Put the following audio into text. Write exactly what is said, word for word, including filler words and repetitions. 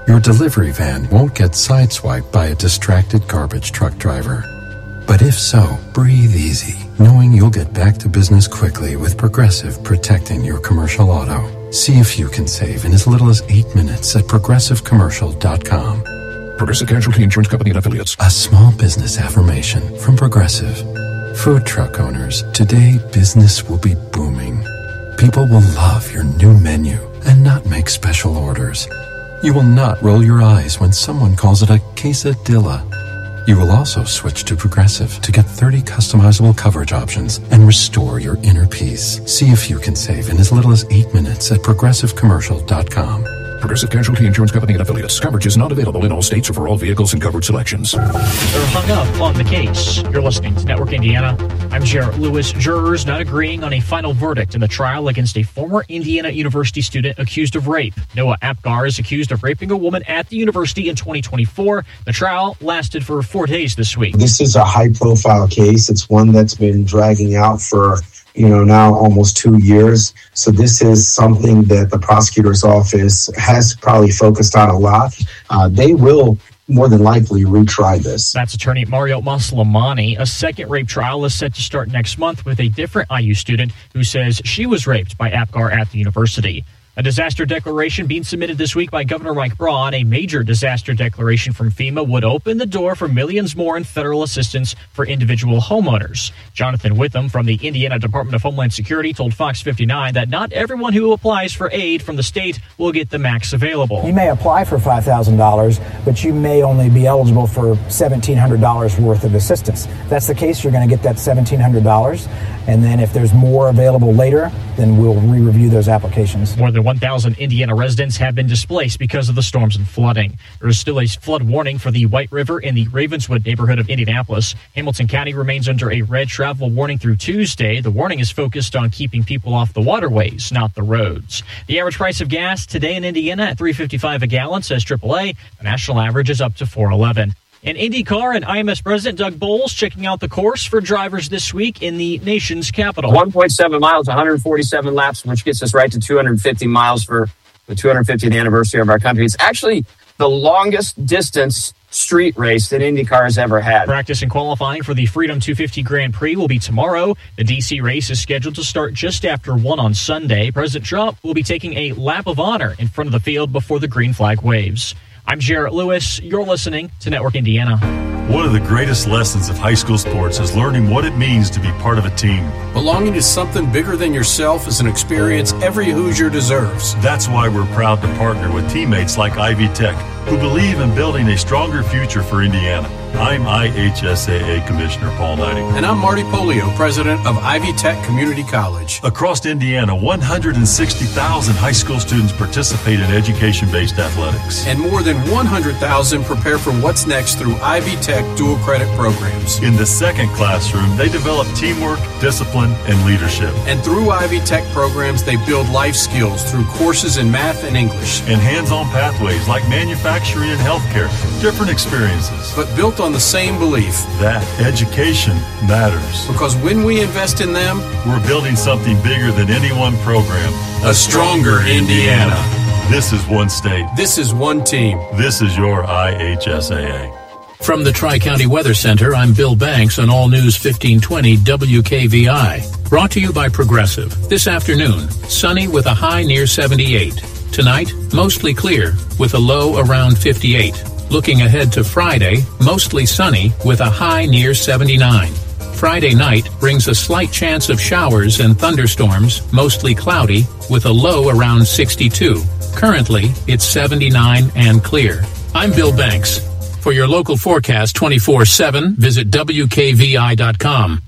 Your delivery van won't get sideswiped by a distracted garbage truck driver. But if so, breathe easy, knowing you'll get back to business quickly with Progressive protecting your commercial auto. See if you can save in as little as eight minutes at progressive commercial dot com. Progressive Casualty Insurance Company and Affiliates. A small business affirmation from Progressive. Food truck owners, today business will be booming. People will love your new menu and not make special orders. You will not roll your eyes when someone calls it a quesadilla. You will also switch to Progressive to get thirty customizable coverage options and restore your inner peace. See if you can save in as little as eight minutes at progressive commercial dot com. Progressive Casualty Insurance Company and Affiliates. Coverage is not available in all states or for all vehicles and coverage selections. They're hung up on the case. You're listening to Network Indiana. I'm Jarrett Lewis. Jurors not agreeing on a final verdict in the trial against a former Indiana University student accused of rape. Noah Apgar is accused of raping a woman at the university in twenty twenty-four. The trial lasted for four days this week. This is a high-profile case. It's one that's been dragging out for you know, now almost two years. So this is something that the prosecutor's office has probably focused on a lot. Uh, they will more than likely retry this. That's attorney Mario Maslamani. A second rape trial is set to start next month with a different I U student who says she was raped by Apgar at the university. A disaster declaration being submitted this week by Governor Mike Braun. A major disaster declaration from FEMA would open the door for millions more in federal assistance for individual homeowners. Jonathan Witham from the Indiana Department of Homeland Security told Fox fifty-nine that not everyone who applies for aid from the state will get the max available. You may apply for five thousand dollars, but you may only be eligible for seventeen hundred dollars worth of assistance. If that's the case, you're going to get that seventeen hundred dollars. And then if there's more available later, then we'll re-review those applications. More than one thousand Indiana residents have been displaced because of the storms and flooding. There is still a flood warning for the White River in the Ravenswood neighborhood of Indianapolis. Hamilton County remains under a red travel warning through Tuesday. The warning is focused on keeping people off the waterways, not the roads. The average price of gas today in Indiana at three fifty-five a gallon, says triple A. The national average is up to four eleven. In IndyCar, and I M S President Doug Bowles checking out the course for drivers this week in the nation's capital. one point seven miles, one hundred forty-seven laps, which gets us right to two hundred fifty miles for the two hundred fiftieth anniversary of our country. It's actually the longest distance street race that IndyCar has ever had. Practice and qualifying for the Freedom two fifty Grand Prix will be tomorrow. The D C race is scheduled to start just after one on Sunday. President Trump will be taking a lap of honor in front of the field before the green flag waves. I'm Jarrett Lewis. You're listening to Network Indiana. One of the greatest lessons of high school sports is learning what it means to be part of a team. Belonging to something bigger than yourself is an experience every Hoosier deserves. That's why we're proud to partner with teammates like Ivy Tech, who believe in building a stronger future for Indiana. I'm I H S A A Commissioner Paul Neidig. And I'm Marty Polio, President of Ivy Tech Community College. Across Indiana, one hundred sixty thousand high school students participate in education-based athletics. And more than one hundred thousand prepare for what's next through Ivy Tech dual credit programs. In the second classroom, they develop teamwork, discipline, and leadership. And through Ivy Tech programs, they build life skills through courses in math and English. And hands-on pathways like manufacturing and healthcare. Different experiences. But built on the same belief that education matters. Because when we invest in them, we're building something bigger than any one program. A stronger Indiana. This is one state. This is one team. This is your I H S A A. From the Tri-County Weather Center, I'm Bill Banks on All News fifteen twenty W K V I. Brought to you by Progressive. This afternoon, sunny with a high near seventy-eight. Tonight, mostly clear with a low around fifty-eight. Looking ahead to Friday, mostly sunny with a high near seventy-nine. Friday night brings a slight chance of showers and thunderstorms, mostly cloudy, with a low around sixty-two. Currently, it's seventy-nine and clear. I'm Bill Banks. For your local forecast twenty-four seven, visit W K V I dot com.